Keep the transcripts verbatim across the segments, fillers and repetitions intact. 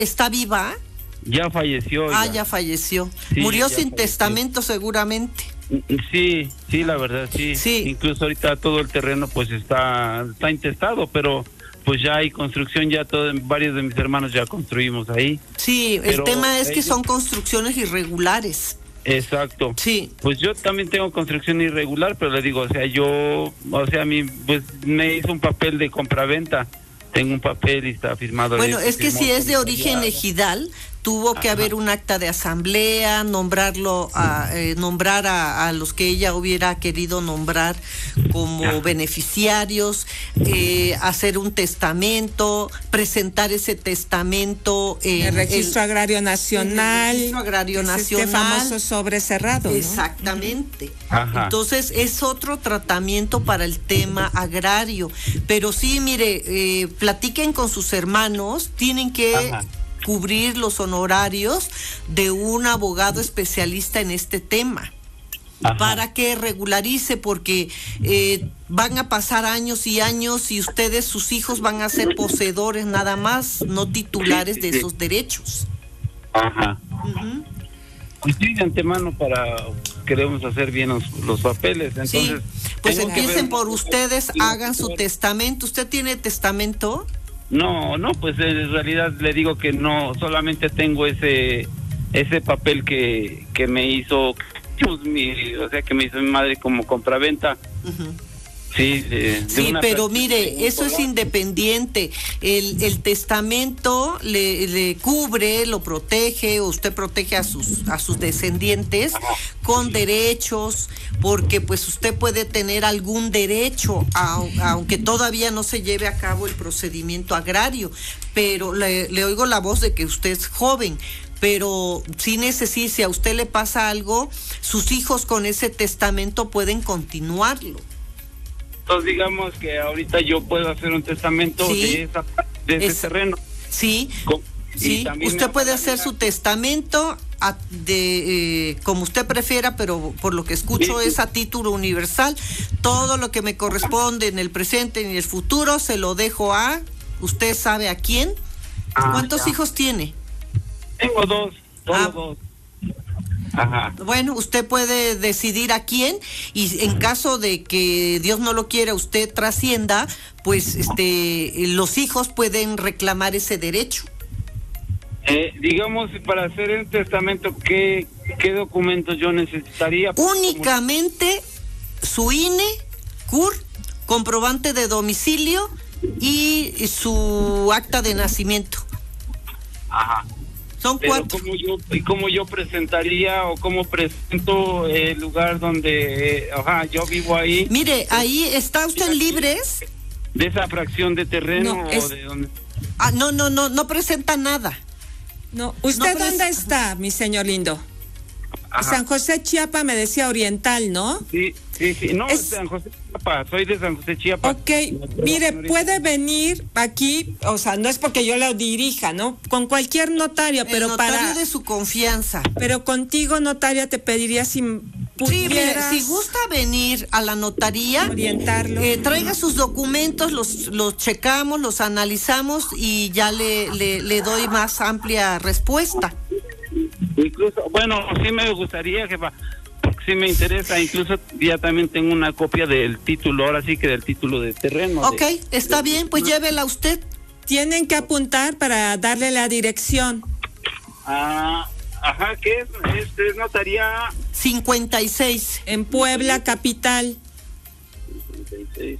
¿Está viva? Ya falleció. Ah, ya, ya falleció. Sí, Murió ya sin falleció. testamento seguramente. Sí, sí, la verdad, sí. Sí. Incluso ahorita todo el terreno pues está, está intestado, pero pues ya hay construcción, ya todo, varios de mis hermanos ya construimos ahí. Sí, el Pero tema es que ellos... son construcciones irregulares. Exacto. Sí. Pues yo también tengo construcción irregular, pero le digo, o sea, yo, o sea, a mí, pues me hizo un papel de compraventa. Tengo un papel y está firmado. Bueno, es que si es de origen ejidal, tuvo que Ajá. haber un acta de asamblea, nombrarlo, a, eh, nombrar a, a los que ella hubiera querido nombrar como Ajá. beneficiarios, eh, hacer un testamento, presentar ese testamento en el Registro el, Agrario Nacional, el Registro Agrario Nacional, este famoso sobre cerrado, ¿no? Exactamente. Ajá. Entonces es otro tratamiento para el tema agrario, pero sí, mire, eh, platiquen con sus hermanos, tienen que Ajá. cubrir los honorarios de un abogado especialista en este tema. Ajá. Para que regularice, porque eh, van a pasar años y años y ustedes, sus hijos, van a ser poseedores nada más, no titulares sí, sí, de sí. esos derechos. Ajá. Uh-huh. Pues sí, de antemano para queremos hacer bien los, los papeles, entonces... Sí, pues empiecen por ustedes, hagan su testamento. ¿Usted tiene testamento? No, no, pues en realidad le digo que no, solamente tengo ese ese papel que, que me hizo, pues, mi, o sea, que me hizo mi madre como compraventa. Uh-huh. Sí, de, de sí, pero mire, eso es independiente. El, el testamento le, le cubre, lo protege, usted protege a sus a sus descendientes Ajá. con derechos, porque pues usted puede tener algún derecho, a, aunque todavía no se lleve a cabo el procedimiento agrario, pero le, le oigo la voz de que usted es joven. Pero si necesita, si a usted le pasa algo, sus hijos con ese testamento pueden continuarlo. Entonces digamos que ahorita yo puedo hacer un testamento sí, de, esa, de ese es, terreno. Sí, Con, sí. Usted puede hacer su testamento a, de eh, como usted prefiera, pero por lo que escucho sí. es a título universal. Todo lo que me corresponde en el presente y en el futuro se lo dejo a, usted sabe a quién. Ah, ¿Cuántos ya. hijos tiene? Tengo dos, solo ah. dos. Ajá. Bueno, usted puede decidir a quién, y en caso de que Dios no lo quiera, usted trascienda, pues este los hijos pueden reclamar ese derecho. Eh, digamos, para hacer el testamento, ¿qué, qué documentos yo necesitaría? Únicamente su I N E, C U R, comprobante de domicilio y su acta de nacimiento. Ajá. Son Pero cuatro. ¿cómo yo, ¿Cómo yo presentaría o cómo presento el lugar donde, eh, ajá, yo vivo ahí? Mire, ahí está usted libres. ¿De esa fracción de terreno no, o es... de dónde? Ah, no, no, no, no presenta nada. No, ¿usted no dónde pres... está, mi señor lindo? Ajá. San José Chiapa, me decía oriental, ¿no? Sí, sí, sí, no, es... San José Chiapa, soy de San José Chiapa. Ok, mire, puede venir aquí, o sea, no es porque yo lo dirija, ¿no? Con cualquier notario, pero El notario para... de su confianza. Pero contigo, notaria, te pediría si Sí, mire, si gusta venir a la notaría, orientarlo. Eh, traiga sus documentos, los, los checamos, los analizamos y ya le, le, le doy más amplia respuesta. Incluso, bueno, sí me gustaría, jefa, sí me interesa, incluso ya también tengo una copia del título, ahora sí que del título de terreno. Ok, de, está de, bien, pues de, llévela usted. Tienen que apuntar para darle la dirección. Ah, ajá, ¿qué es? ¿Es, es notaría? cincuenta y seis. En Puebla, capital. cincuenta y seis.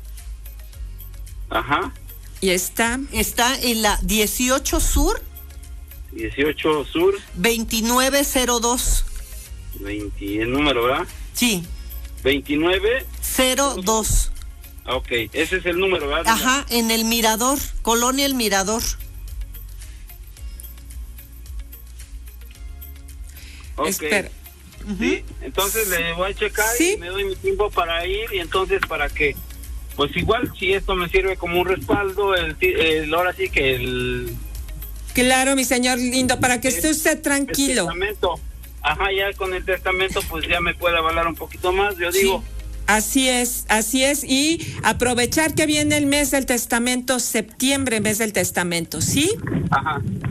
Ajá. Y está. Está en la dieciocho Sur. dieciocho Sur. veintinueve cero dos. veinte, el número, ¿verdad? Sí. veintinueve cero dos. Ok, ese es el número, ¿verdad? Ajá, en el Mirador, Colonia El Mirador. Ok. Espera. Sí, entonces le voy a checar ¿Sí? y me doy mi tiempo para ir, y entonces para que, pues igual, si esto me sirve como un respaldo, el, el ahora sí que el... Claro, mi señor lindo, para que el, esté usted tranquilo. El testamento, ajá, ya con el testamento pues ya me puede avalar un poquito más, yo digo. Sí. Así es, así es, y aprovechar que viene el mes del testamento, septiembre, mes del testamento, ¿sí? Ajá,